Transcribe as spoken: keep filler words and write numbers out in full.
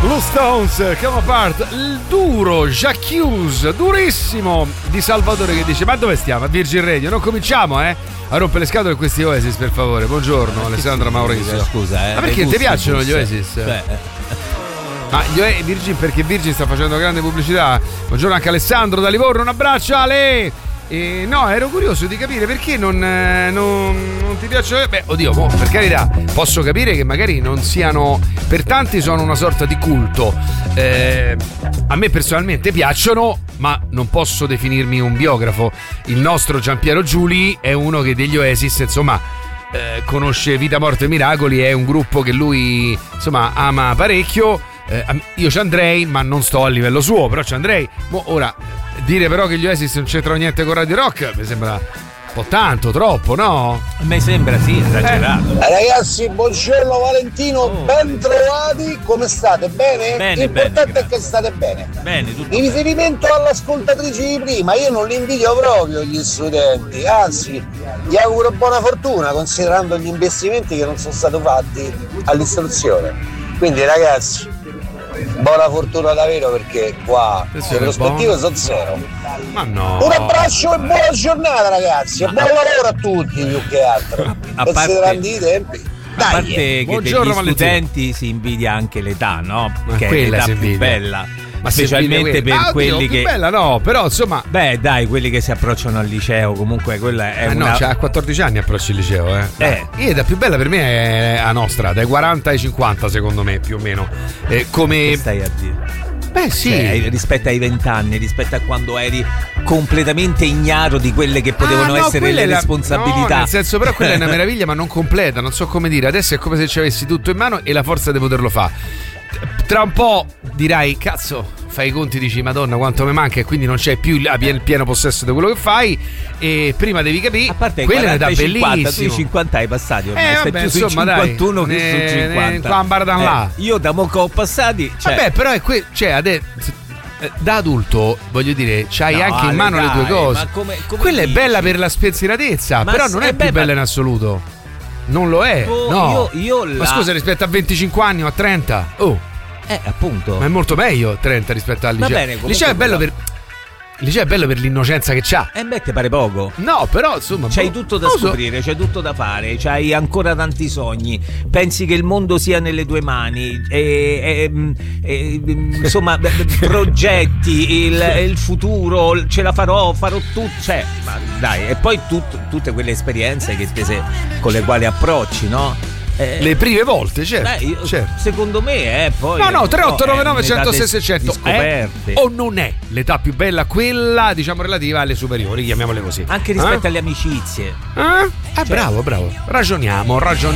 Blue Stones, Come Apart, il duro J'accuse, durissimo di Salvatore che dice: ma dove stiamo? A Virgin Radio, non cominciamo eh a rompere le scatole a questi Oasis, per favore. Buongiorno Alessandra Maurizio. Scusa, eh, ma perché ti piacciono gli Oasis? Beh. Ma gli Oasis, Virgin, perché Virgin sta facendo grande pubblicità. Buongiorno anche Alessandro da Livorno, un abbraccio Ale. E no, ero curioso di capire perché non, eh, non, non ti piacciono. Beh, oddio, boh, per carità, posso capire che magari non siano, per tanti sono una sorta di culto. Eh, a me personalmente piacciono, ma non posso definirmi un biografo. Il nostro Giampiero Giuli è uno che degli Oasis, insomma, eh, conosce Vita, Morte e Miracoli, è un gruppo che lui, insomma, ama parecchio. Eh, io ci andrei, ma non sto a livello suo, però ci andrei. Mo, ora, dire però che gli Oasis non c'entrano niente con Radio Rock mi sembra un po' tanto, troppo, no? A me sembra sì, esagerato. Eh. Ragazzi, buongiorno Valentino, oh. Ben trovati, come state? Bene? Bene, l'importante bene, è che state bene. Bene, tutto In riferimento all'ascoltatrice di prima, io non li invidio proprio gli studenti, anzi, gli auguro buona fortuna considerando gli investimenti che non sono stati fatti all'istruzione. Quindi ragazzi, buona fortuna davvero, perché qua le prospettive sono zero. Ma no. Un abbraccio e buona giornata ragazzi, e buon lavoro a tutti più che altro. A, a per parte, grandi tempi. A parte che buongiorno, degli studenti si invidia anche l'età, no? Ma che è quella l'età si più bella. Ma specialmente per ah, quelli oddio, che bella no, però insomma, beh dai, quelli che si approcciano al liceo, comunque quella è eh una... no, c'ha quattordici anni approcci il liceo, eh. Eh. Io da più bella per me è a nostra, dai quaranta ai cinquanta secondo me, più o meno. Eh, come che stai a dire? Beh sì, cioè, rispetto ai vent'anni, rispetto a quando eri completamente ignaro di quelle che potevano ah, no, essere le la... responsabilità. No, nel senso, però quella è una meraviglia, ma non completa, non so come dire. Adesso è come se ci avessi tutto in mano e la forza di poterlo fare. Tra un po' dirai, cazzo, fai i conti, dici madonna quanto mi manca, e quindi non c'hai più il pieno possesso di quello che fai, e prima devi capire, a parte quella è da bellissimo. Tu i cinquanta hai passati ormai, eh, stai vabbè, più sui insomma, cinquantuno dai, che ne, su cinquanta. Ne, là. Eh, io da moco ho passati, cioè... vabbè, però è que- cioè adesso, da adulto, voglio dire, c'hai no, anche in mano dai, le due cose. ma come, come quella dici? è bella per la spensieratezza, ma però non è beh, più bella ma... in assoluto. Non lo è. Oh, no. Io, io la... Ma scusa, rispetto a venticinque anni o a trenta. Oh. Eh, appunto. Ma è molto meglio trenta rispetto al liceo. Va bene, il liceo è bello per il liceo è bello per l'innocenza che c'ha. E eh beh, te pare poco. No, però insomma, c'hai boh, tutto da scoprire, so. C'hai tutto da fare, c'hai ancora tanti sogni. Pensi che il mondo sia nelle tue mani e, e, e insomma, progetti, il, il futuro, ce la farò, farò tutto, cioè, ma dai, e poi tut, tutte quelle esperienze che te se, con le quali approcci, no? Eh, le prime volte, certo, beh, io, certo. Secondo me è poi no no tre otto nove nove no, uno zero sei sei zero zero scoperte. O non è l'età più bella quella, diciamo, relativa alle superiori, chiamiamole così, anche rispetto eh? alle amicizie, eh? Ah, cioè, bravo bravo ragioniamo ragioniamo